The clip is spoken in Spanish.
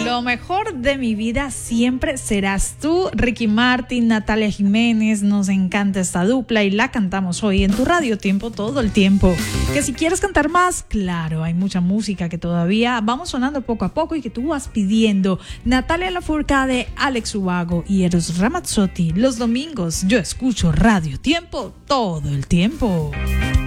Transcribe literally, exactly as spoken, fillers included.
Lo mejor de mi vida siempre serás tú. Ricky Martin, Natalia Jiménez, nos encanta esta dupla y la cantamos hoy en tu Radio Tiempo todo el tiempo. Que si quieres cantar más, claro, hay mucha música que todavía vamos sonando poco a poco y que tú vas pidiendo. Natalia Lafourcade, Alex Ubago y Eros Ramazzotti. Los domingos yo escucho Radio Tiempo todo el tiempo.